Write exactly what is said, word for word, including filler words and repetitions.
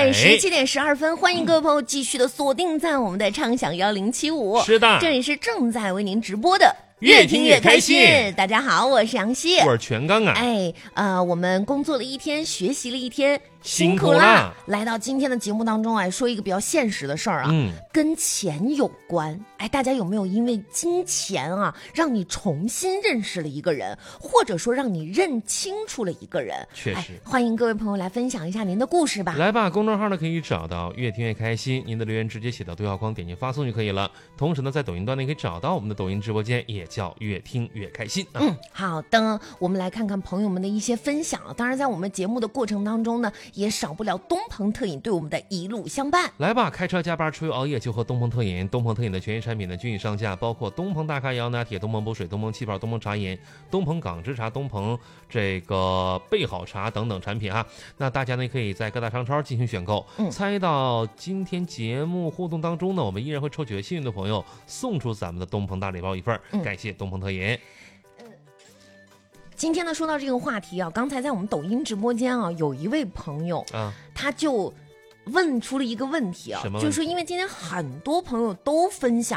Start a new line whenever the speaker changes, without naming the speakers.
晚十七点十二分，欢迎各位朋友继续的锁定在我们的畅享幺零七五。
是的，
这里是正在为您直播的。
越听越开心。
大家好，我是杨希，
我是全刚啊。
哎，呃，我们工作了一天，学习了一天，
辛苦啦！
来到今天的节目当中，哎，说一个比较现实的事儿啊，嗯，跟钱有关。哎，大家有没有因为金钱啊，让你重新认识了一个人，或者说让你认清楚了一个人？
确实，
哎、欢迎各位朋友来分享一下您的故事吧。
来吧，公众号呢可以找到越听越开心，您的留言直接写到对话框，点击发送就可以了。同时呢，在抖音端呢可以找到我们的抖音直播间，也叫越听越开心。啊、
嗯，好的，我们来看看朋友们的一些分享。当然，在我们节目的过程当中呢，也少不了东鹏特饮对我们的一路相伴。
来吧，开车加班出游熬夜就喝东鹏特饮。东鹏特饮的全系产品呢均已上架，包括东鹏大咖摇拿铁、东鹏补水、东鹏气泡、东鹏茶饮、东鹏港之茶、东鹏这个备好茶等等产品哈。那大家呢可以在各大商超进行选购。嗯，猜到今天节目互动当中呢，我们依然会抽取幸运的朋友送出咱们的东鹏大礼包一份。嗯，感谢东鹏特饮。
今天呢，说到这个话题啊，刚才在我们抖音直播间啊，有一位朋友啊，他就问出了一个问题啊，就是说，因为今天很多朋友都分享